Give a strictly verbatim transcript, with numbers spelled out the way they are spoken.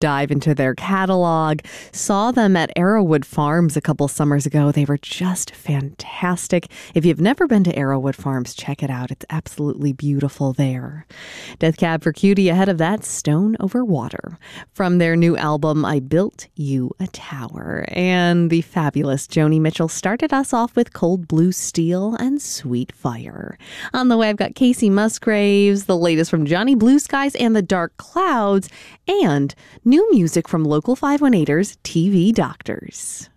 dive into their catalog. Saw them at Arrowwood Farms a couple summers ago. They were just fantastic. If you've never been to Arrowwood Farms, check it out. It's absolutely beautiful there. Death Cab for Cutie ahead of that, Stone Over Water. From their new album, I Built You a Tower. And the fabulous Joni Mitchell started us off with Cold Blue Steel and Sweet Fire. On the way, I've got Casey Musgraves, the latest from Johnny Blue Skies and the Dark Clouds, and new music from local five one eighters, T V Doctors.